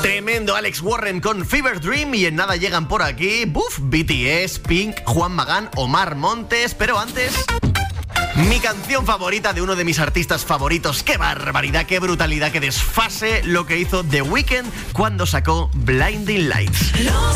Tremendo Alex Warren con Fever Dream y en nada llegan por aquí BTS, Pink, Juan Magán, Omar Montes, pero antes... mi canción favorita de uno de mis artistas favoritos. ¡Qué barbaridad, qué brutalidad, qué desfase lo que hizo The Weeknd cuando sacó Blinding Lights!